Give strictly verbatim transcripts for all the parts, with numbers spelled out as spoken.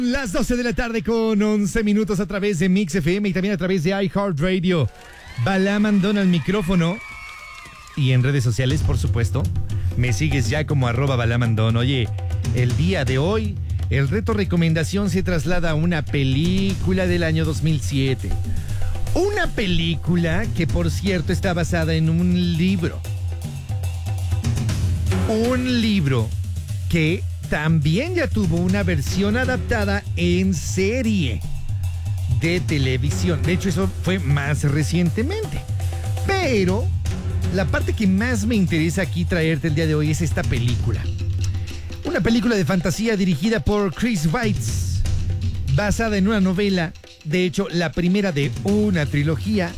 Las doce de la tarde con once minutos a través de Mix F M y también a través de iHeartRadio. Balam Andón al micrófono y en redes sociales, por supuesto. Me sigues ya como arroba Balam Andón. Oye, el día de hoy, el reto recomendación se traslada a una película del año dos mil siete. Una película que, por cierto, está basada en un libro. Un libro que también ya tuvo una versión adaptada en serie de televisión. De hecho, eso fue más recientemente. Pero la parte que más me interesa aquí traerte el día de hoy es esta película. Una película de fantasía dirigida por Chris Weitz, basada en una novela, de hecho, la primera de una trilogía.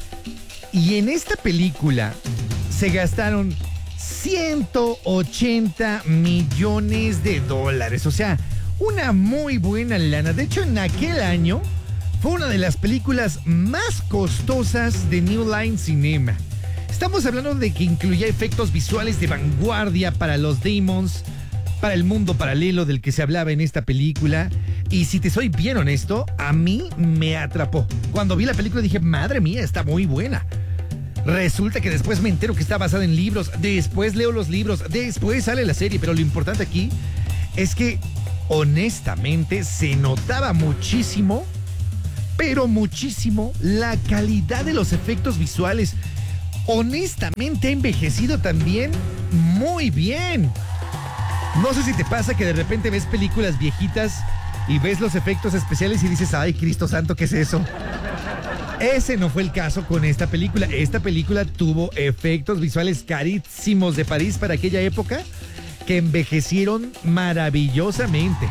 Y en esta película se gastaron ciento ochenta millones de dólares. O sea, una muy buena lana. De hecho, en aquel año fue una de las películas más costosas de New Line Cinema. Estamos hablando de que incluía efectos visuales de vanguardia para los Demons, para el mundo paralelo del que se hablaba en esta película. Y si te soy bien honesto, a mí me atrapó. Cuando vi la película dije, madre mía, está muy buena. Resulta que después me entero que está basada en libros, después leo los libros, después sale la serie, pero lo importante aquí es que honestamente se notaba muchísimo, pero muchísimo, la calidad de los efectos visuales. Honestamente ha envejecido también muy bien. No sé si te pasa que de repente ves películas viejitas y ves los efectos especiales y dices, ay, Cristo Santo, ¿qué es eso? Ese no fue el caso con esta película. Esta película tuvo efectos visuales carísimos de París para aquella época que envejecieron maravillosamente.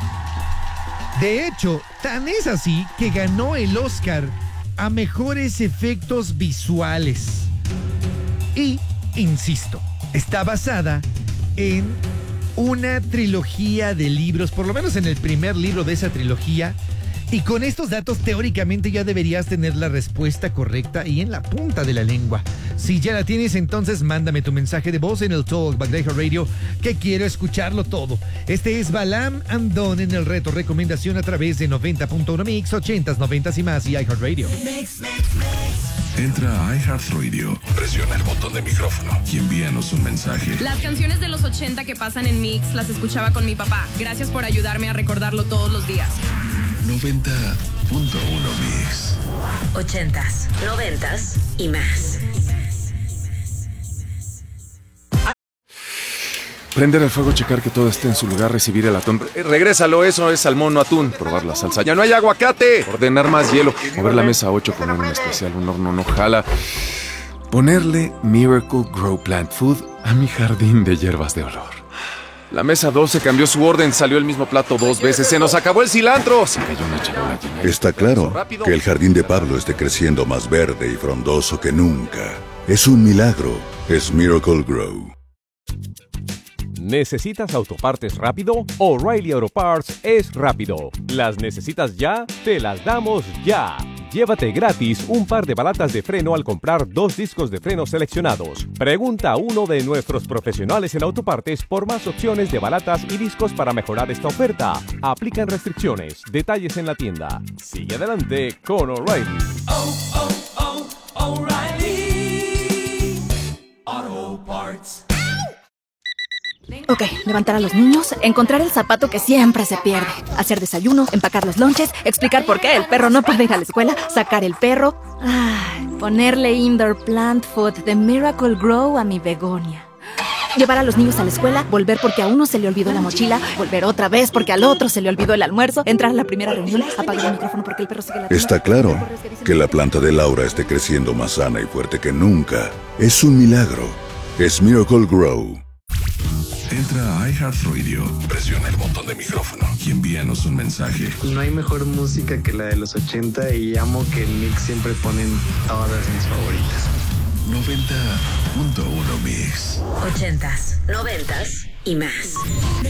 De hecho, tan es así que ganó el Oscar a mejores efectos visuales. Y, insisto, está basada en una trilogía de libros, por lo menos en el primer libro de esa trilogía. Y con estos datos, teóricamente ya deberías tener la respuesta correcta y en la punta de la lengua. Si ya la tienes, entonces mándame tu mensaje de voz en el Talkback de iHeartRadio, que quiero escucharlo todo. Este es Balam Andón en el reto recomendación a través de noventa punto uno Mix, ochentas, noventas y más y iHeartRadio. Mix, mix, mix. Entra a iHeartRadio, presiona el botón de micrófono y envíanos un mensaje. Las canciones de los ochenta que pasan en Mix las escuchaba con mi papá. Gracias por ayudarme a recordarlo todos los días. noventa punto uno Mix. Ochentas, noventas y más. Prender el fuego, checar que todo esté en su lugar, recibir el atún. Eh, regrésalo, eso es salmón, no atún. Probar la salsa. ¡Ya no hay aguacate! Ordenar más hielo. Mover la mesa ocho con un especial. Un horno no jala. Ponerle Miracle Grow Plant Food a mi jardín de hierbas de olor. La mesa doce cambió su orden, salió el mismo plato dos veces. ¡Se nos acabó el cilantro! Se cayó una charola llena. Está claro que el jardín de Pablo esté creciendo más verde y frondoso que nunca. Es un milagro. Es Miracle Grow. ¿Necesitas autopartes rápido? O'Reilly Auto Parts es rápido. ¿Las necesitas ya? Te las damos ya. Llévate gratis un par de balatas de freno al comprar dos discos de freno seleccionados. Pregunta a uno de nuestros profesionales en autopartes por más opciones de balatas y discos para mejorar esta oferta. Aplican restricciones. Detalles en la tienda. Sigue adelante con O'Reilly. Oh, oh, oh, O'Reilly Auto Parts. Ok, levantar a los niños, encontrar el zapato que siempre se pierde, hacer desayuno, empacar los lonches, explicar por qué el perro no puede ir a la escuela, sacar el perro, ay, ponerle Indoor Plant Food de Miracle Grow a mi begonia. Llevar a los niños a la escuela, volver porque a uno se le olvidó la mochila, volver otra vez porque al otro se le olvidó el almuerzo, entrar a la primera reunión, apagar el micrófono porque el perro sigue latiendo. Está claro que la planta de Laura esté creciendo más sana y fuerte que nunca. Es un milagro. Es Miracle Grow. Entra a iHeartRadio, presiona el botón de micrófono y envíanos un mensaje. No hay mejor música que la de los ochenta y amo que en Mix siempre ponen todas mis favoritas. noventa punto uno Mix. Ochentas, noventas y más.